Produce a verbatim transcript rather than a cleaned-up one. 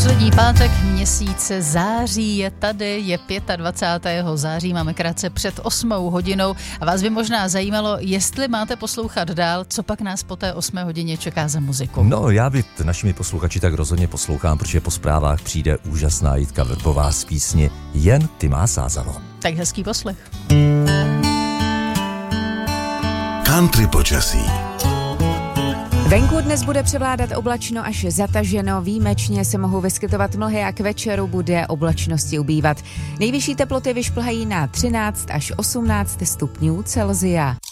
Poslední pátek měsíce září je tady, je dvacátého pátého září, máme krátce před osmou hodinou a vás by možná zajímalo, jestli máte poslouchat dál, co pak nás po té osmé hodině čeká za muziku. No, já být našimi posluchači tak rozhodně poslouchám, protože po zprávách přijde úžasná Jitka Vrbová z písně Jen ty má sázalo. Tak hezký poslech. Country počasí. Venku dnes bude převládat oblačno až zataženo, výjimečně se mohou vyskytovat mlhy a k večeru bude oblačnosti ubývat. Nejvyšší teploty vyšplhají na třináct až osmnáct stupňů Celsia.